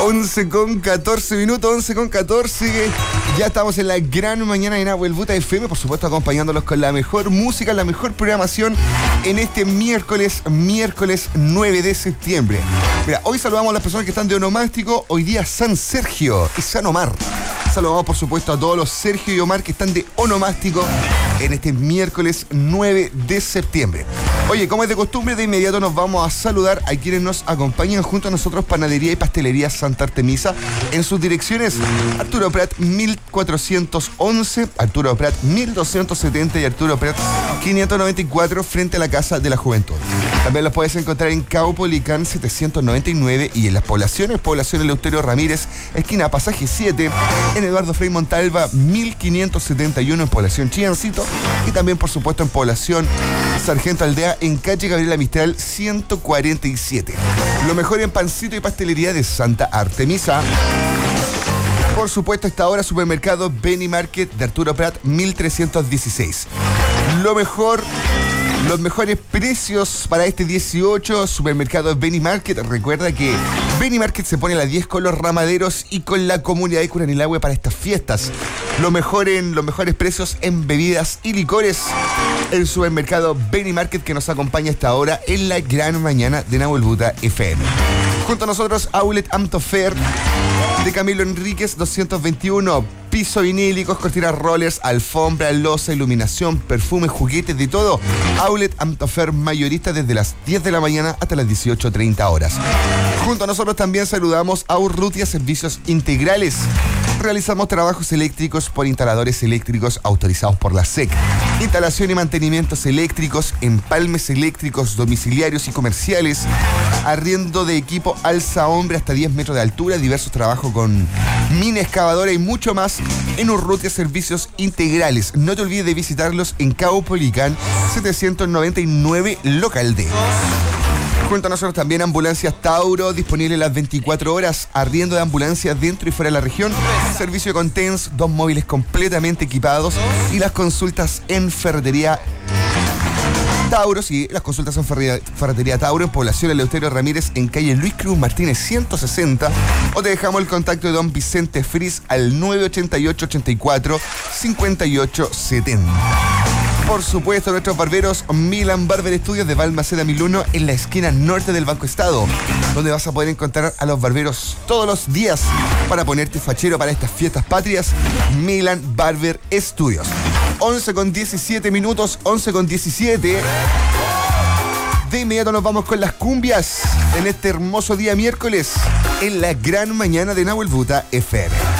11:14 minutos, 11:14. Ya estamos en la gran mañana de Nahuel Buta FM, por supuesto acompañándolos con la mejor música, la mejor programación en este miércoles 9 de septiembre. Mira, hoy saludamos a las personas que están de onomástico, hoy día San Sergio y San Omar. Saludamos por supuesto a todos los Sergio y Omar que están de onomástico en este miércoles 9 de septiembre. Oye, como es de costumbre, de inmediato nos vamos a saludar a quienes nos acompañan junto a nosotros, Panadería y Pastelería Santa Artemisa, en sus direcciones Arturo Prat 1411, Arturo Prat 1270 y Arturo Prat 594 frente a la Casa de la Juventud. También los puedes encontrar en Caupolicán 799 y en las poblaciones Eleuterio Ramírez, esquina Pasaje 7, en Eduardo Frei Montalva 1571 en población Chiancito y también por supuesto en población Sargento Aldea en calle Gabriela Mistral 147. Lo mejor en pancito y pastelería de Santa Artemisa. Por supuesto, esta hora supermercado Benny Market de Arturo Prat 1316. Los mejores precios para este 18, supermercado Benny Market. Recuerda que Benny Market se pone a las 10 con los ramaderos y con la comunidad de Curanilahue para estas fiestas. Los mejores precios en bebidas y licores. El supermercado Benny Market que nos acompaña a esta hora en la gran mañana de Nahuel Buta FM. Junto a nosotros, Outlet Amtofer de Camilo Enríquez 221. Piso vinílicos, cortinas rollers, alfombra, loza, iluminación, perfumes, juguetes, de todo. Outlet Amtofer mayorista desde las 10 de la mañana hasta las 18:30 horas. Junto a nosotros también saludamos a Urrutia Servicios Integrales. Realizamos trabajos eléctricos por instaladores eléctricos autorizados por la SEC. Instalación y mantenimientos eléctricos, empalmes eléctricos domiciliarios y comerciales. Arriendo de equipo alza hombre hasta 10 metros de altura. Diversos trabajos con mina excavadora y mucho más en Urrutia Servicios Integrales. No te olvides de visitarlos en Caupolicán 799 local D. Junto a nosotros también Ambulancias Tauro, disponible las 24 horas, arriendo de ambulancias dentro y fuera de la región, servicio con TENS, 2 móviles completamente equipados y las consultas en Ferretería Tauro, sí, las consultas en Ferretería Tauro, en población Eleuterio Ramírez, en calle Luis Cruz Martínez 160, o te dejamos el contacto de don Vicente Fris al 988-84-5870. Por supuesto, nuestros barberos Milan Barber Studios de Balmaceda 1001 en la esquina norte del Banco Estado, donde vas a poder encontrar a los barberos todos los días para ponerte fachero para estas fiestas patrias. Milan Barber Studios. 11:17 minutos, 11:17. De inmediato nos vamos con las cumbias en este hermoso día miércoles en la gran mañana de Nahuel Buta FM.